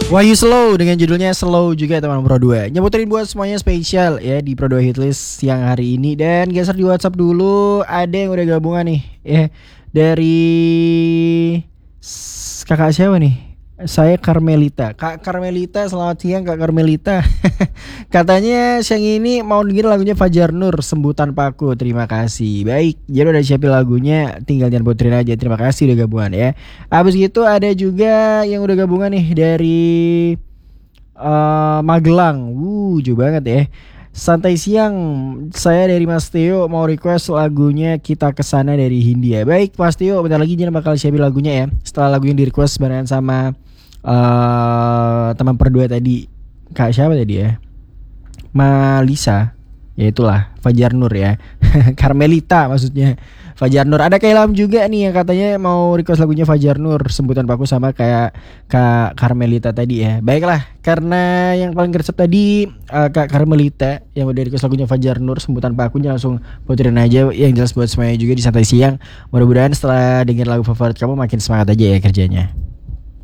Wahyu Slow dengan judulnya Slow juga teman Pro 2. Nyebutin buat semuanya spesial ya di Pro 2 Hitlist siang hari ini. Dan geser di WhatsApp dulu, ada yang udah gabungan nih ya. Dari kakak siapa nih? Saya Carmelita. Kak Carmelita, selamat siang Kak Carmelita. Katanya siang ini mau dengerin lagunya Fajar Nur, Sembuh Tanpa Aku. Terima kasih. Baik, jadi udah siapin lagunya, tinggal jangan puterin aja. Terima kasih udah gabungan ya. Abis gitu ada juga yang udah gabungan nih dari Magelang. Jauh banget ya. Santai siang, saya dari Mas Teo mau request lagunya Kita Kesana dari Hindia. Baik Mas Teo, bentar lagi Jana bakal siapin lagunya ya. Setelah lagu yang di request barengan sama teman berdua tadi. Kak siapa tadi ya? Malisa. Ya itulah Fajar Nur ya. Carmelita maksudnya. Fajar Nur. Ada kayak Ilham juga nih yang katanya mau request lagunya Fajar Nur, Sembuh Tanpa Aku sama kayak Kak Carmelita tadi ya. Baiklah, karena yang paling gresep tadi Kak Carmelita yang udah request lagunya Fajar Nur, Sembuh Tanpa Aku, langsung puterin aja yang jelas buat semuanya juga di santai siang. Mudah-mudahan setelah denger lagu favorit kamu makin semangat aja ya kerjanya.